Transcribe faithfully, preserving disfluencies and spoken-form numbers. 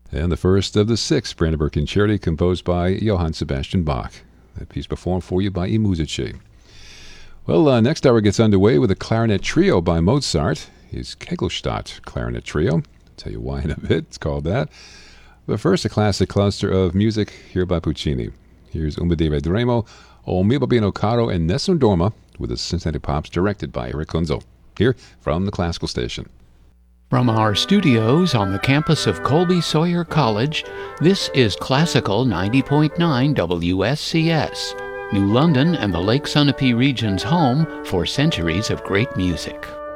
and the first of the six Brandenburg Concerti composed by Johann Sebastian Bach. That piece performed for you by I Musici. Well, uh, next hour gets underway with a clarinet trio by Mozart, his Kegelstadt Clarinet Trio. I'll tell you why in a bit, it's called that. But first, a classic cluster of music here by Puccini. Here's Un Deve Vedremo, O mio bambino caro, and Nessun Dorma with the Cincinnati Pops directed by Eric Kunzel. Here from the Classical Station. From our studios on the campus of Colby Sawyer College, this is Classical ninety point nine W S C S, New London and the Lake Sunapee region's home for centuries of great music.